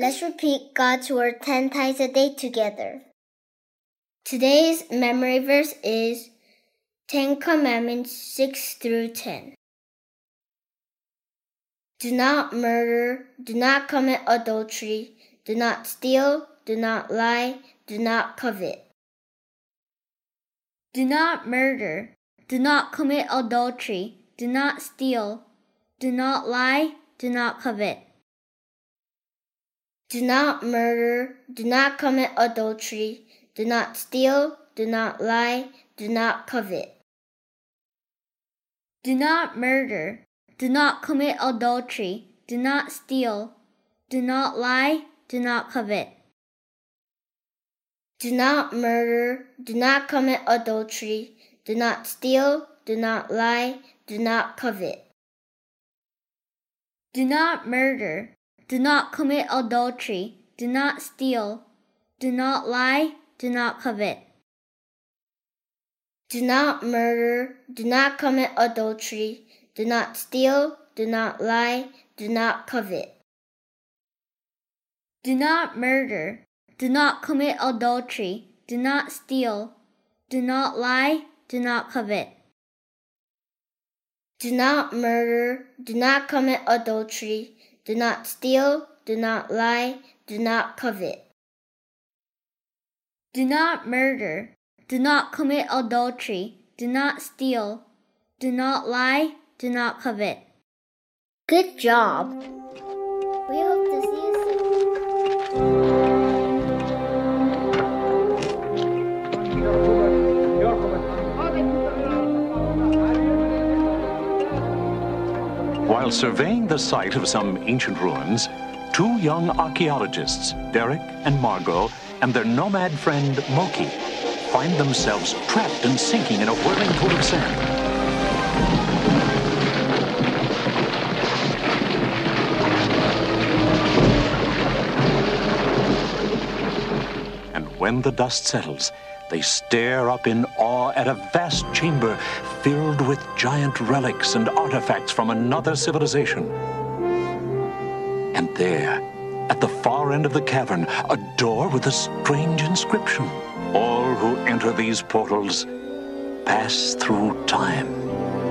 Let's repeat God's Word 10 times a day together. Today's memory verse is 10 Commandments 6 through 10. Do not murder, do not commit adultery, do not steal, do not lie, do not covet. Do not murder, do not commit adultery, do not steal, do not lie, do not covet. Do not murder, do not commit adultery, do not steal, do not lie, do not covet. Do not murder, do not commit adultery, do not steal, do not lie, do not covet. Do not murder, do not commit adultery, do not steal, do not lie, do not covet. Do not murder, do not commit adultery, do not steal, do not lie, do not covet. Do not murder, do not commit adultery, do not steal, do not lie, do not covet. Do not murder, do not commit adultery, do not steal, do not lie, do not covet. Do not murder, do not commit adultery, do not steal, do not lie, do not covet. Do not murder, do not commit adultery, do not steal, do not lie, do not covet. Good job! We hope to see you soon. While surveying the site of some ancient ruins, two young archaeologists, Derek and Margot, and their nomad friend Moki, find themselves trapped and sinking in a whirling pool of sand. And when the dust settles, they stare up in awe at a vast chamber filled with giant relics and artifacts from another civilization. And there, at the far end of the cavern, a door with a strange inscription. All who enter these portals pass through time.